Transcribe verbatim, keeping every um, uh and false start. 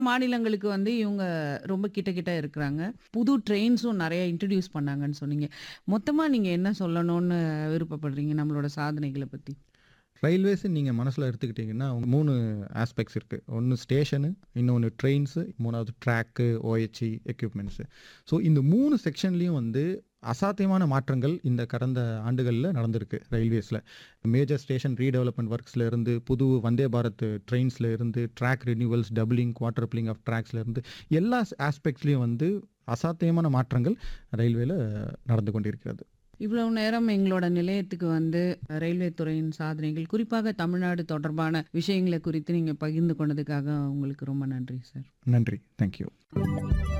மாநிலங்களுக்கு வந்து இவங்க ரொம்ப கிட்ட கிட்ட இருக்கிறாங்க. புது ட்ரெயின்ஸும் நெறைய இன்ட்ரோடியூஸ் பண்ணாங்கன்னு சொன்னீங்க. மொத்தமா நீங்க என்ன சொல்லணும்னு விருப்பப்படுறீங்க நம்மளோட சாதனைகள பத்தி? ரயில்வேஸ் நீங்க மனசுல எடுத்துக்கிட்டீங்கன்னா, மூணு ஆஸ்பெக்ட்ஸ் இருக்கு. ஒண்ணு ஸ்டேஷனு, இன்னொன்னு ட்ரெயின்ஸு, மூணாவது ட்ராக்கு, ஓஎச்இ, எக்யூப்மென்ட்ஸு. ஸோ இந்த மூணு செக்ஷன்லயும் வந்து அசாத்தியமான மாற்றங்கள் இந்த கடந்த ஆண்டுகள்ல நடந்திருக்கு ரயில்வேஸ்ல. மேஜர் ஸ்டேஷன் ரீடெவலப்மென்ட் ஒர்க்ஸ்ல இருந்து, புது வந்தே பாரத் ட்ரெயின்ஸ்ல இருந்து, ட்ராக் ரினியூவல்ஸ், டபுளிங், குவாட்ரப்ளிங் ஆஃப் ட்ராக்ஸ்ல இருந்து எல்லா ஆஸ்பெக்ட்ஸ்லயும் வந்து அசாத்தியமான மாற்றங்கள் ரயில்வேல நடந்து கொண்டிருக்கிறது. இவ்வளவு நேரம் எங்களோட நிலையத்துக்கு வந்து ரயில்வே துறையின் சாதனைகள், குறிப்பாக தமிழ்நாடு தொடர்பான விஷயங்கள குறித்து நீங்க பகிர்ந்து கொண்டதுக்காக உங்களுக்கு ரொம்ப நன்றி சார். நன்றி. Thank you.